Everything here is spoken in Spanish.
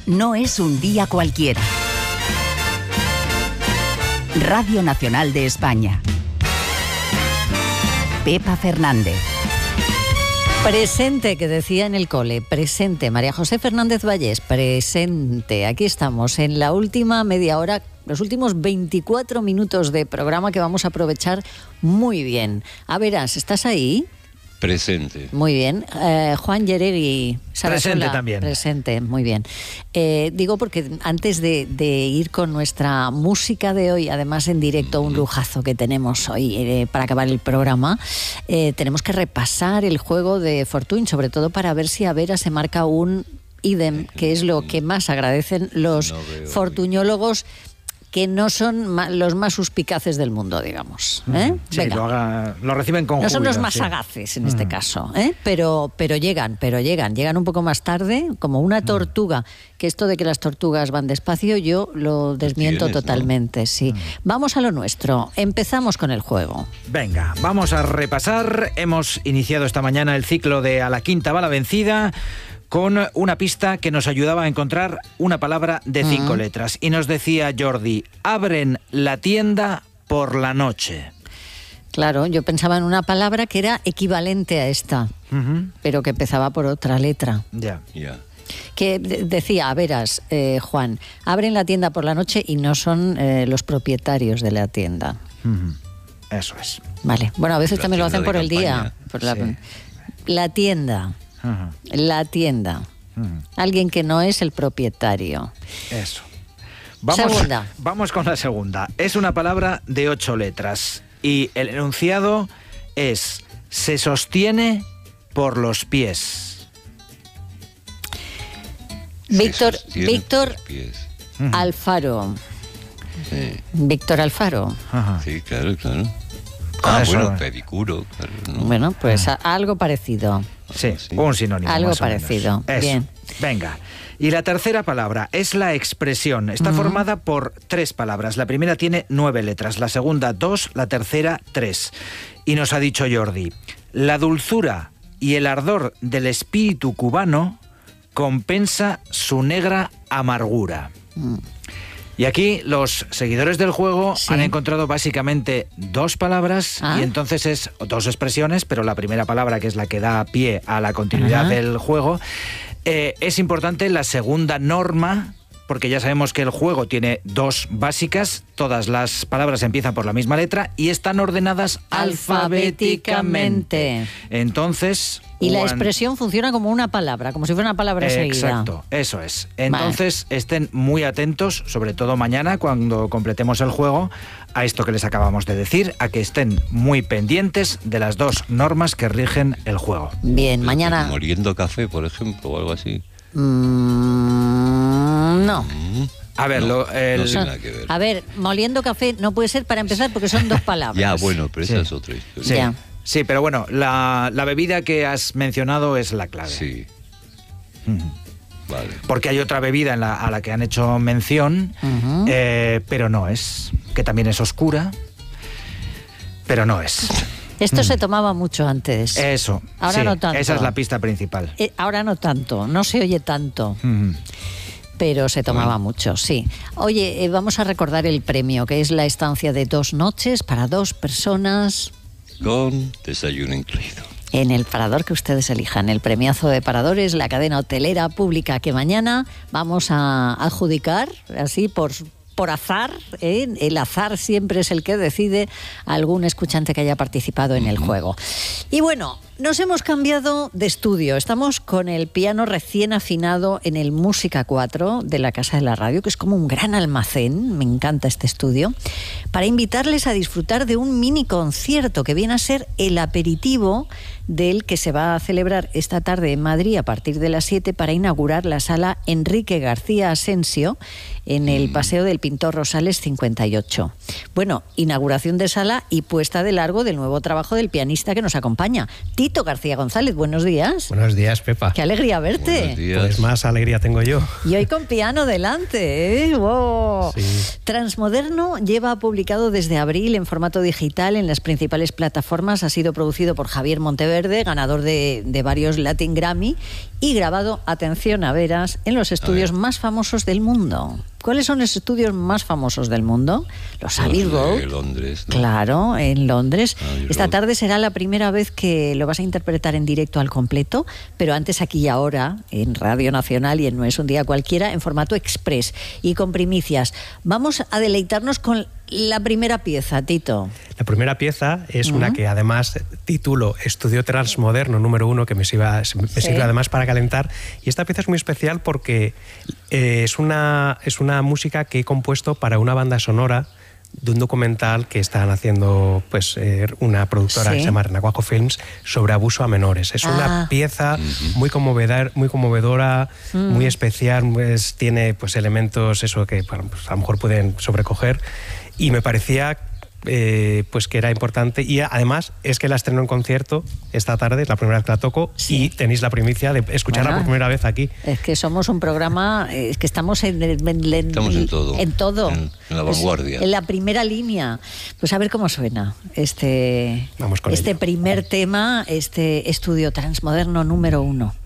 no es un día cualquiera. Radio Nacional de España. Pepa Fernández. Presente, que decía en el cole, presente. María José Fernández Vallés, presente. Aquí estamos en la última media hora, los últimos 24 minutos de programa que vamos a aprovechar muy bien. A verás, ¿estás ahí? Presente. Muy bien. Juan Yeregui. Presente también. Presente, muy bien. Digo porque antes de ir con nuestra música de hoy, además en directo, un lujazo que tenemos hoy para acabar el programa, tenemos que repasar el juego de Fortuny, sobre todo para ver si a Vera se marca un ídem, que es lo que más agradecen los fortuñólogos, que no son los más suspicaces del mundo, digamos. Sí, lo reciben con júbilo. No son los más sagaces en este caso, pero llegan un poco más tarde, como una tortuga, que esto de que las tortugas van despacio, yo lo desmiento totalmente, ¿no? Sí. Vamos a lo nuestro, empezamos con el juego. Venga, vamos a repasar. Hemos iniciado esta mañana el ciclo de A la quinta va la vencida, con una pista que nos ayudaba a encontrar una palabra de 5 letras. Y nos decía Jordi, abren la tienda por la noche. Claro, yo pensaba en una palabra que era equivalente a esta, pero que empezaba por otra letra. Ya. Que decía, a veras, Juan, abren la tienda por la noche y no son los propietarios de la tienda. Eso es. Vale, bueno, a veces también lo hacen por el día. Por la tienda. La tienda. Alguien que no es el propietario. Eso. Segunda. Vamos con la segunda. Es una palabra de 8 letras y el enunciado es: se sostiene por los pies. Víctor Alfaro. Sí. Víctor Alfaro. Sí, claro. Bueno, pedicuro. Claro, ¿no? Bueno, pues algo parecido. Sí, un sinónimo. Algo parecido. Bien. Venga. Y la tercera palabra es la expresión. Está formada por 3 palabras. La primera tiene 9 letras, la segunda 2, la tercera 3. Y nos ha dicho Jordi, la dulzura y el ardor del espíritu cubano compensa su negra amargura. Y aquí los seguidores del juego han encontrado básicamente 2 palabras y entonces es 2 expresiones, pero la primera palabra, que es la que da pie a la continuidad del juego, es importante la segunda norma, porque ya sabemos que el juego tiene 2 básicas, todas las palabras empiezan por la misma letra y están ordenadas alfabéticamente. Entonces... Y la expresión funciona como una palabra, como si fuera una palabra seguida. Exacto, eso es. Entonces estén muy atentos, sobre todo mañana, cuando completemos el juego, a esto que les acabamos de decir, a que estén muy pendientes de las 2 normas que rigen el juego. Bien, mañana... Moliendo café, por ejemplo, o algo así. No. A ver, no tiene nada que ver. A ver, moliendo café no puede ser para empezar porque son 2 palabras. Ya, bueno, pero esa es otra historia. Sí. Ya. Sí, pero bueno, la bebida que has mencionado es la clave. Sí. Vale. Porque hay otra bebida a la que han hecho mención, pero no es, que también es oscura, pero no es. Esto se tomaba mucho antes. Eso. Ahora no tanto. Esa es la pista principal. Ahora no tanto, no se oye tanto. Pero se tomaba mucho, sí. Oye, vamos a recordar el premio, que es la estancia de 2 noches para 2 personas... Con desayuno incluido. En el parador que ustedes elijan. El premiazo de paradores, la cadena hotelera pública que mañana vamos a adjudicar, así por azar. El azar siempre es el que decide a algún escuchante que haya participado en el juego. Y bueno, nos hemos cambiado de estudio. Estamos con el piano recién afinado en el Música 4 de la Casa de la Radio, que es como un gran almacén. Me encanta este estudio. Para invitarles a disfrutar de un mini concierto que viene a ser el aperitivo del que se va a celebrar esta tarde en Madrid a partir de las 7 para inaugurar la sala Enrique García Asensio en el Paseo del Pintor Rosales 58. Bueno, inauguración de sala y puesta de largo del nuevo trabajo del pianista que nos acompaña, Tito García González. Buenos días. Buenos días, Pepa. Qué alegría verte. Buenos días. Pues más alegría tengo yo. Y hoy con piano delante, ¿eh? ¡Wow! Sí. Transmoderno lleva publicado desde abril en formato digital en las principales plataformas. Ha sido producido por Javier Monteverde, ganador de varios Latin Grammy, y grabado, atención a veras, en los estudios más famosos del mundo. ¿Cuáles son los estudios más famosos del mundo? Los Abbey Road. En Londres, ¿no? Claro, en Londres. Abbey Esta Road. tarde será la primera vez que lo vas a interpretar en directo al completo, pero antes, aquí y ahora, en Radio Nacional y en No es un día cualquiera, en formato express y con primicias. Vamos a deleitarnos con la primera pieza, Tito. La primera pieza es una que además titulo Estudio Transmoderno número 1, que me sirve además para calentar. Y esta pieza es muy especial porque es una música que he compuesto para una banda sonora de un documental que están haciendo pues una productora que se llama Renacuajo Films sobre abuso a menores. Es una pieza muy conmovedora, muy especial, pues, tiene pues elementos eso que pues, a lo mejor pueden sobrecoger, y me parecía pues que era importante, y además es que la estreno en concierto esta tarde, es la primera vez que la toco, y tenéis la primicia de escucharla por primera vez aquí. Es que somos un programa, es que estamos Estamos en todo. En todo. En la vanguardia. En la primera línea. Pues a ver cómo suena este Vamos con ello. primer tema, este Estudio Transmoderno número 1.